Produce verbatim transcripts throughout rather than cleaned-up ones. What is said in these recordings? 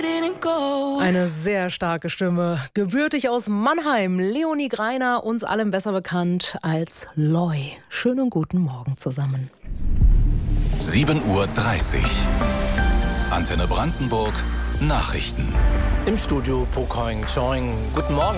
Eine sehr starke Stimme, gebürtig aus Mannheim, Leonie Greiner, uns allen besser bekannt als Loi. Schönen guten Morgen zusammen. sieben Uhr dreißig. Antenne Brandenburg, Nachrichten. Im Studio Po Koing Choing. Guten Morgen.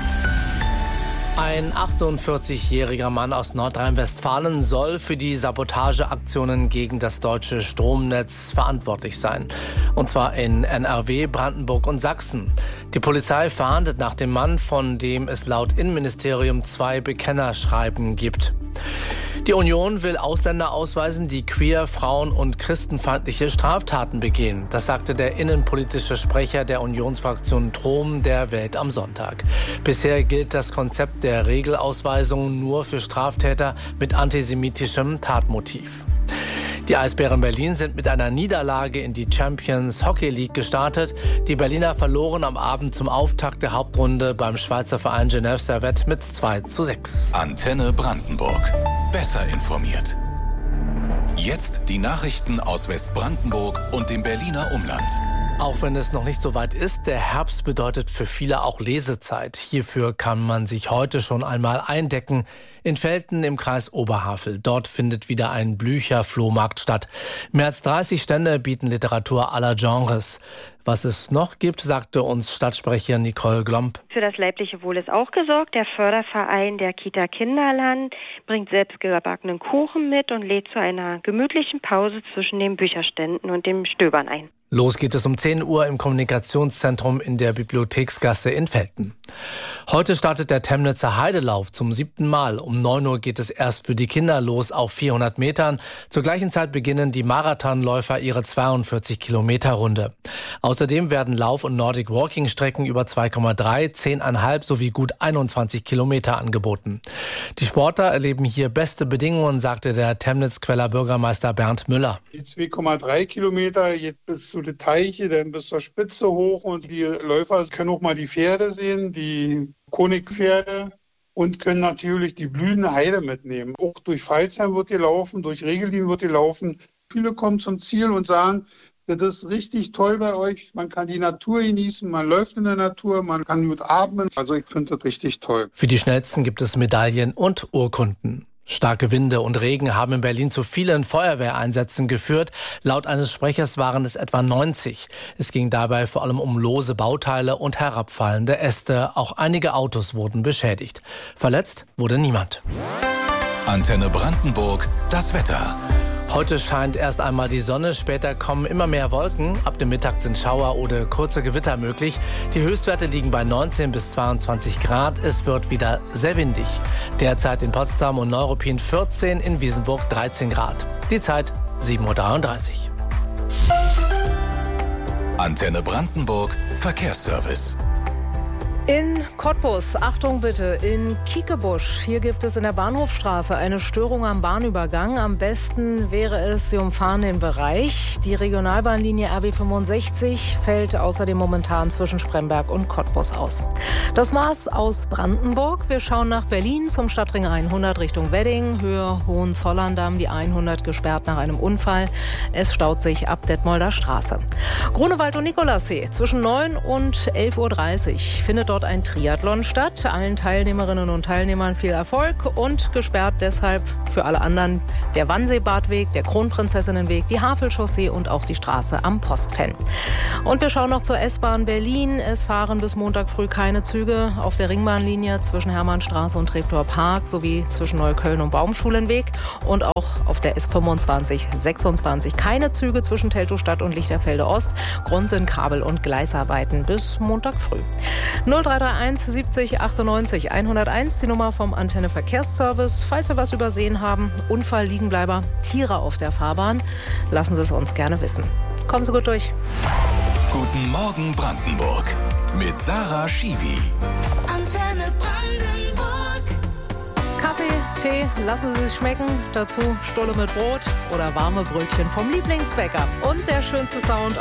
Ein achtundvierzigjähriger Mann aus Nordrhein-Westfalen soll für die Sabotageaktionen gegen das deutsche Stromnetz verantwortlich sein. Und zwar in N R W, Brandenburg und Sachsen. Die Polizei fahndet nach dem Mann, von dem es laut Innenministerium zwei Bekennerschreiben gibt. Die Union will Ausländer ausweisen, die queer, frauen- und christenfeindliche Straftaten begehen. Das sagte der innenpolitische Sprecher der Unionsfraktion Trom der Welt am Sonntag. Bisher gilt das Konzept der Regelausweisung nur für Straftäter mit antisemitischem Tatmotiv. Die Eisbären Berlin sind mit einer Niederlage in die Champions Hockey League gestartet. Die Berliner verloren am Abend zum Auftakt der Hauptrunde beim Schweizer Verein Genève Servette mit zwei zu sechs. Antenne Brandenburg. Besser informiert. Jetzt die Nachrichten aus Westbrandenburg und dem Berliner Umland. Auch wenn es noch nicht so weit ist, der Herbst bedeutet für viele auch Lesezeit. Hierfür kann man sich heute schon einmal eindecken. In Velten im Kreis Oberhavel. Dort findet wieder ein Blücher-Flohmarkt statt. Mehr als dreißig Stände bieten Literatur aller Genres. Was es noch gibt, sagte uns Stadtsprecherin Nicole Glomp. Für das leibliche Wohl ist auch gesorgt. Der Förderverein der Kita Kinderland bringt selbstgebackenen Kuchen mit und lädt zu einer gemütlichen Pause zwischen den Bücherständen und dem Stöbern ein. Los geht es um zehn Uhr im Kommunikationszentrum in der Bibliotheksgasse in Velten. Heute startet der Temnitzer Heidelauf zum siebten Mal. Um neun Uhr geht es erst für die Kinder los auf vierhundert Metern. Zur gleichen Zeit beginnen die Marathonläufer ihre zweiundvierzig Kilometer Runde. Außerdem werden Lauf- und Nordic Walking Strecken über zwei Komma drei, zehn Komma fünf sowie gut einundzwanzig Kilometer angeboten. Die Sportler erleben hier beste Bedingungen, sagte der Temnitz-Queller Bürgermeister Bernd Müller. Die zwei Komma drei Kilometer geht bis zu den Teiche, dann bis zur Spitze hoch und die Läufer können auch mal die Pferde sehen, die Konigpferde, und können natürlich die blühende Heide mitnehmen. Auch durch Pfalzheim wird gelaufen, durch Regelin wird gelaufen. Viele kommen zum Ziel und sagen, das ist richtig toll bei euch. Man kann die Natur genießen, man läuft in der Natur, man kann gut atmen. Also ich finde das richtig toll. Für die Schnellsten gibt es Medaillen und Urkunden. Starke Winde und Regen haben in Berlin zu vielen Feuerwehreinsätzen geführt. Laut eines Sprechers waren es etwa neunzig. Es ging dabei vor allem um lose Bauteile und herabfallende Äste. Auch einige Autos wurden beschädigt. Verletzt wurde niemand. Antenne Brandenburg, das Wetter. Heute scheint erst einmal die Sonne, später kommen immer mehr Wolken. Ab dem Mittag sind Schauer oder kurze Gewitter möglich. Die Höchstwerte liegen bei neunzehn bis zweiundzwanzig Grad. Es wird wieder sehr windig. Derzeit in Potsdam und Neuruppin vierzehn, in Wiesenburg dreizehn Grad. Die Zeit sieben Uhr dreiunddreißig. Antenne Brandenburg, Verkehrsservice. In Cottbus, Achtung bitte, in Kiekebusch. Hier gibt es in der Bahnhofstraße eine Störung am Bahnübergang. Am besten wäre es, Sie umfahren den Bereich. Die Regionalbahnlinie R B fünfundsechzig fällt außerdem momentan zwischen Spremberg und Cottbus aus. Das war's aus Brandenburg. Wir schauen nach Berlin zum Stadtring hundert Richtung Wedding. Höhe Hohenzollern-Damm, die hundert gesperrt nach einem Unfall. Es staut sich ab Detmolder Straße. Grunewald und Nikolassee zwischen neun und elf Uhr dreißig findet dort ein Triathlon statt. Allen Teilnehmerinnen und Teilnehmern viel Erfolg und gesperrt deshalb für alle anderen der Wannseebadweg, der Kronprinzessinnenweg, die Havelchaussee und auch die Straße am Postfenn. Und wir schauen noch zur S-Bahn Berlin. Es fahren bis Montag früh keine Züge auf der Ringbahnlinie zwischen Hermannstraße und Treptower Park sowie zwischen Neukölln und Baumschulenweg und auch auf der S fünfundzwanzig sechsundzwanzig keine Züge zwischen Teltowstadt und Lichterfelde Ost. Grund sind Kabel- und Gleisarbeiten bis Montag früh. null drei drei eins siebzig achtundneunzig hunderteins, die Nummer vom Antenne Verkehrsservice. Falls wir was übersehen haben, Unfall, Liegenbleiber, Tiere auf der Fahrbahn, lassen Sie es uns gerne wissen. Kommen Sie gut durch. Guten Morgen Brandenburg mit Sarah Schiwi. Antenne Brandenburg. Kaffee, Tee, lassen Sie es schmecken. Dazu Stulle mit Brot oder warme Brötchen vom Lieblingsbäcker. Und der schönste Sound